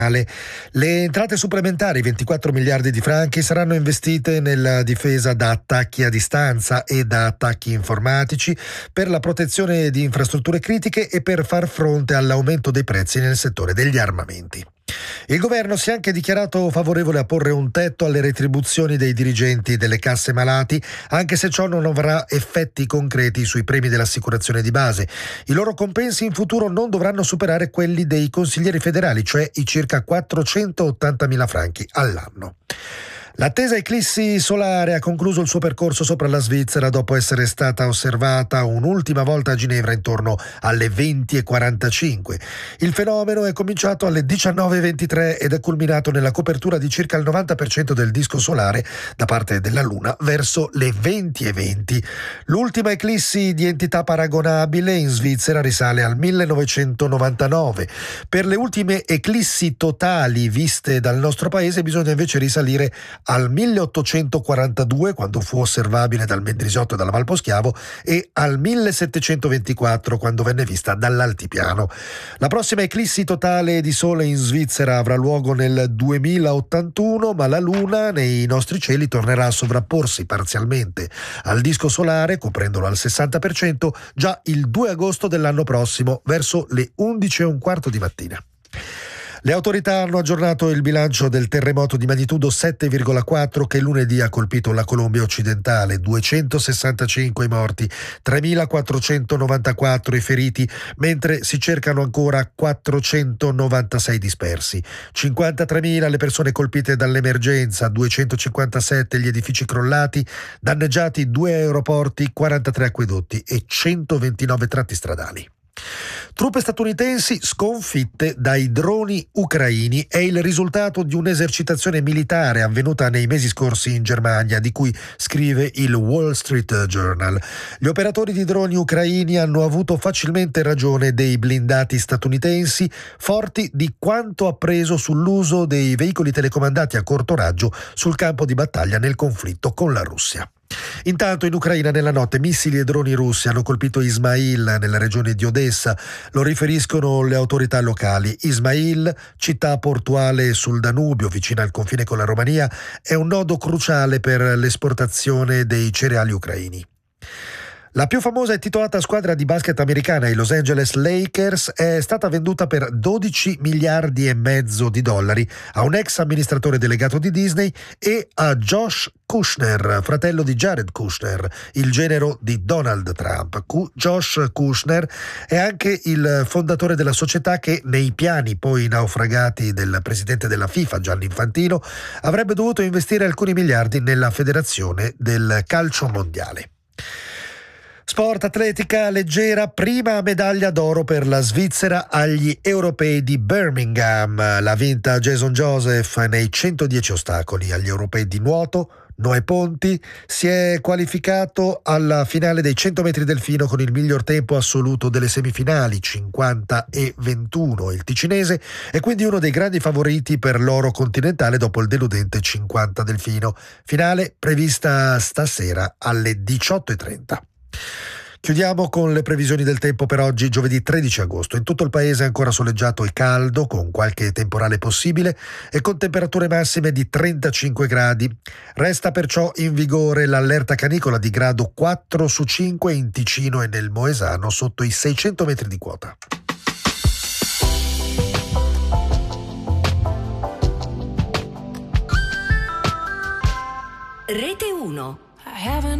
Le entrate supplementari, 24 miliardi di franchi, saranno investite nella difesa da attacchi a distanza e da attacchi informatici, per la protezione di infrastrutture critiche e per far fronte all'aumento dei prezzi nel settore degli armamenti. Il governo si è anche dichiarato favorevole a porre un tetto alle retribuzioni dei dirigenti delle casse malati, anche se ciò non avrà effetti concreti sui premi dell'assicurazione di base. I loro compensi in futuro non dovranno superare quelli dei consiglieri federali, cioè i circa 480.000 franchi all'anno. L'attesa eclissi solare ha concluso il suo percorso sopra la Svizzera dopo essere stata osservata un'ultima volta a Ginevra intorno alle 20:45. Il fenomeno è cominciato alle 19:23 ed è culminato nella copertura di circa il 90% del disco solare da parte della Luna verso le 20:20. L'ultima eclissi di entità paragonabile in Svizzera risale al 1999. Per le ultime eclissi totali viste dal nostro paese bisogna invece risalire al 1842, quando fu osservabile dal Mendrisiotto e dalla Valposchiavo, e al 1724, quando venne vista dall'altipiano. La prossima eclissi totale di sole in Svizzera avrà luogo nel 2081, ma la Luna nei nostri cieli tornerà a sovrapporsi parzialmente al disco solare, coprendolo al 60%, già il 2 agosto dell'anno prossimo, verso le 11:15 di mattina. Le autorità hanno aggiornato il bilancio del terremoto di magnitudo 7,4 che lunedì ha colpito la Colombia occidentale. 265 i morti, 3.494 i feriti, mentre si cercano ancora 496 dispersi. 53.000 le persone colpite dall'emergenza, 257 gli edifici crollati, danneggiati 2 aeroporti, 43 acquedotti e 129 tratti stradali. Truppe statunitensi sconfitte dai droni ucraini è il risultato di un'esercitazione militare avvenuta nei mesi scorsi in Germania, di cui scrive il Wall Street Journal. Gli operatori di droni ucraini hanno avuto facilmente ragione dei blindati statunitensi, forti di quanto appreso sull'uso dei veicoli telecomandati a corto raggio sul campo di battaglia nel conflitto con la Russia. Intanto in Ucraina nella notte missili e droni russi hanno colpito Ismail nella regione di Odessa, lo riferiscono le autorità locali. Ismail, città portuale sul Danubio vicina al confine con la Romania, è un nodo cruciale per l'esportazione dei cereali ucraini. La più famosa e titolata squadra di basket americana, i Los Angeles Lakers, è stata venduta per 12 miliardi e mezzo di dollari a un ex amministratore delegato di Disney e a Josh Kushner, fratello di Jared Kushner, il genero di Donald Trump. Josh Kushner è anche il fondatore della società che, nei piani poi naufragati del presidente della FIFA, Gianni Infantino, avrebbe dovuto investire alcuni miliardi nella federazione del calcio mondiale. Sport, atletica leggera, prima medaglia d'oro per la Svizzera agli europei di Birmingham. L'ha vinta Jason Joseph nei 110 ostacoli. Agli europei di nuoto, Noè Ponti si è qualificato alla finale dei 100 metri delfino con il miglior tempo assoluto delle semifinali, 50:21. Il ticinese è quindi uno dei grandi favoriti per l'oro continentale dopo il deludente 50 delfino. Finale prevista stasera alle 18:30. Chiudiamo con le previsioni del tempo per oggi, giovedì 13 agosto. In tutto il paese è ancora soleggiato e caldo, con qualche temporale possibile e con temperature massime di 35 gradi. Resta perciò in vigore l'allerta canicola di grado 4 su 5 in Ticino e nel Moesano sotto i 600 metri di quota. Rete 1.